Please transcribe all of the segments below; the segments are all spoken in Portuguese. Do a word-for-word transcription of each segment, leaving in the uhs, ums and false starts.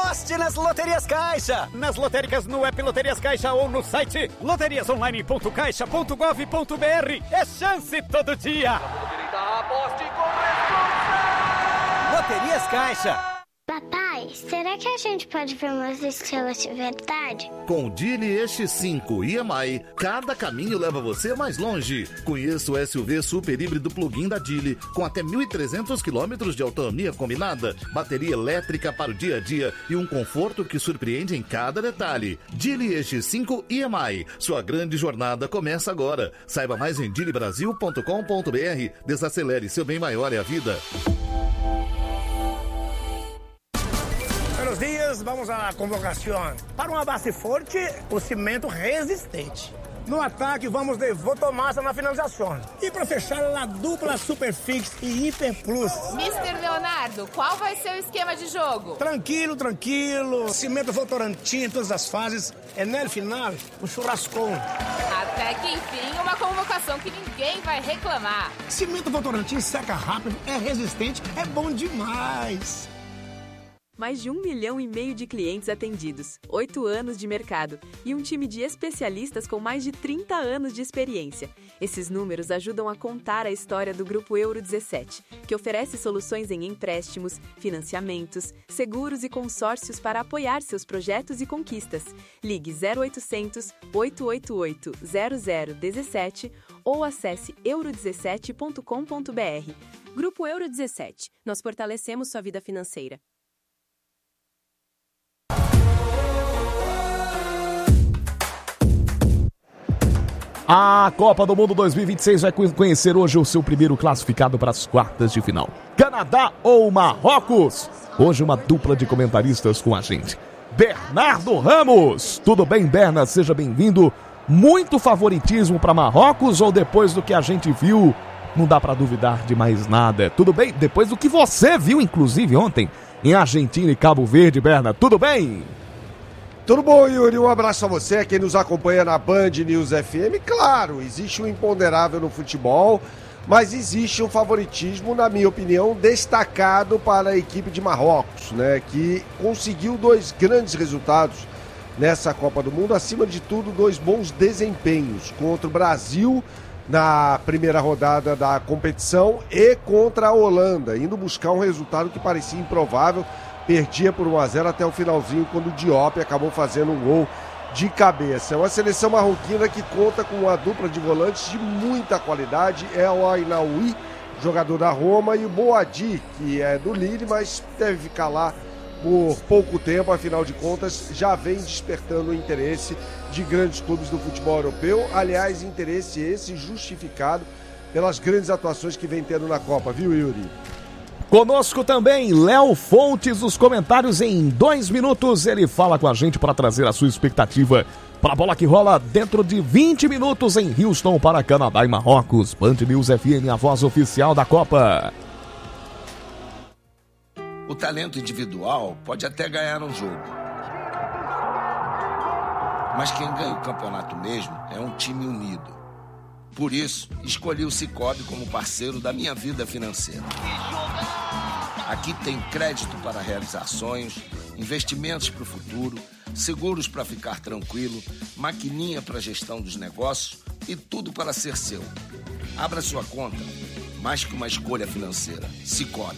Aposte nas Loterias Caixa. Nas lotéricas no app Loterias Caixa ou no site loterias online ponto caixa ponto gov ponto br. É chance todo dia. Aposte com responsa. Loterias Caixa. Papai, será que a gente pode ver umas estrelas de verdade? Com o Geely E X cinco e M I, cada caminho leva você mais longe. Conheça o S U V super híbrido plug-in da Geely, com até mil e trezentos quilômetros de autonomia combinada, bateria elétrica para o dia a dia e um conforto que surpreende em cada detalhe. Geely E X cinco e M I, sua grande jornada começa agora. Saiba mais em geely brasil ponto com ponto br. Desacelere, seu bem maior é a vida. Buenos dias, vamos à convocação. Para uma base forte, o cimento resistente. No ataque, vamos de Votomassa na finalização. E para fechar, a dupla Superfix e Hiper Plus. mister Leonardo, qual vai ser o esquema de jogo? Tranquilo, tranquilo. Cimento Votorantim em todas as fases. E no final, o churrascão. Até que enfim, uma convocação que ninguém vai reclamar. Cimento Votorantim seca rápido, é resistente, é bom demais. Mais de um milhão e meio de clientes atendidos, oito anos de mercado e um time de especialistas com mais de trinta anos de experiência. Esses números ajudam a contar a história do Grupo Euro dezessete, que oferece soluções em empréstimos, financiamentos, seguros e consórcios para apoiar seus projetos e conquistas. Ligue zero oitocentos, oito oito oito, zero zero um sete ou acesse euro dezessete ponto com ponto br. Grupo Euro dezessete. Nós fortalecemos sua vida financeira. A Copa do Mundo dois mil e vinte e seis vai conhecer hoje o seu primeiro classificado para as quartas de final. Canadá ou Marrocos? Hoje uma dupla de comentaristas com a gente. Bernardo Ramos. Tudo bem, Berna? Seja bem-vindo. Muito favoritismo para Marrocos ou depois do que a gente viu, não dá para duvidar de mais nada? Tudo bem? Depois do que você viu, inclusive, ontem em Argentina e Cabo Verde, Berna. Tudo bem? Tudo bom, Yuri? Um abraço a você, quem nos acompanha na Band News F M. Claro, existe um imponderável no futebol, mas existe um favoritismo, na minha opinião, destacado para a equipe de Marrocos, né? Que conseguiu dois grandes resultados nessa Copa do Mundo, acima de tudo, dois bons desempenhos contra o Brasil na primeira rodada da competição e contra a Holanda, indo buscar um resultado que parecia improvável. Perdia por um a zero até o finalzinho, quando o Diop acabou fazendo um gol de cabeça. É uma seleção marroquina que conta com uma dupla de volantes de muita qualidade. É o Ainaoui, jogador da Roma, e o Boadi, que é do Lille, mas deve ficar lá por pouco tempo. Afinal de contas, já vem despertando o interesse de grandes clubes do futebol europeu. Aliás, interesse esse justificado pelas grandes atuações que vem tendo na Copa, viu, Yuri? Conosco também, Léo Fontes, os comentários em dois minutos. Ele fala com a gente para trazer a sua expectativa para a bola que rola dentro de vinte minutos em Houston para Canadá e Marrocos. Band News F M, a voz oficial da Copa. O talento individual pode até ganhar um jogo, mas quem ganha o campeonato mesmo é um time unido. Por isso, escolhi o Sicoob como parceiro da minha vida financeira. Aqui tem crédito para realizar sonhos, investimentos para o futuro, seguros para ficar tranquilo, maquininha para gestão dos negócios e tudo para ser seu. Abra sua conta, mais que uma escolha financeira. Sicoob.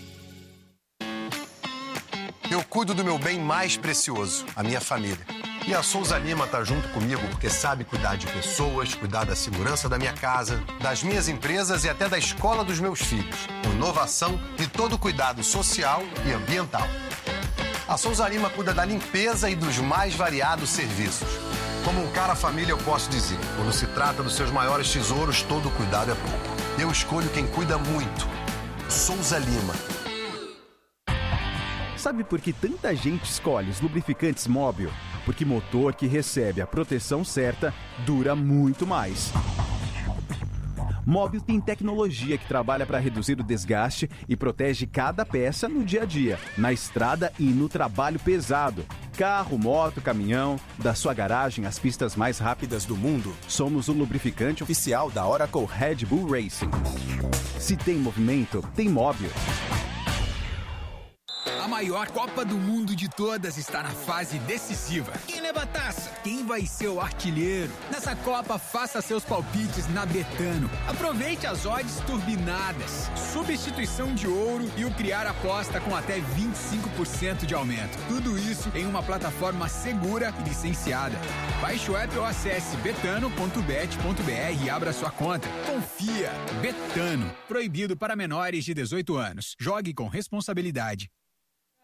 Eu cuido do meu bem mais precioso, a minha família. E a Souza Lima tá junto comigo porque sabe cuidar de pessoas, cuidar da segurança da minha casa, das minhas empresas e até da escola dos meus filhos. Com inovação e todo cuidado social e ambiental. A Souza Lima cuida da limpeza e dos mais variados serviços. Como um cara família, eu posso dizer, quando se trata dos seus maiores tesouros, todo cuidado é pouco. Eu escolho quem cuida muito. Souza Lima. Sabe por que tanta gente escolhe os lubrificantes Móbil? Porque motor que recebe a proteção certa dura muito mais. Móbil tem tecnologia que trabalha para reduzir o desgaste e protege cada peça no dia a dia, na estrada e no trabalho pesado. Carro, moto, caminhão, da sua garagem às pistas mais rápidas do mundo, somos o lubrificante oficial da Oracle Red Bull Racing. Se tem movimento, tem Móbil. A maior Copa do Mundo de todas está na fase decisiva. Quem leva a taça? Quem vai ser o artilheiro? Nessa Copa, faça seus palpites na Betano. Aproveite as odds turbinadas, substituição de ouro e o criar aposta com até vinte e cinco por cento de aumento. Tudo isso em uma plataforma segura e licenciada. Baixe o app ou acesse betano ponto bet ponto br e abra sua conta. Confia. Betano. Proibido para menores de dezoito anos. Jogue com responsabilidade.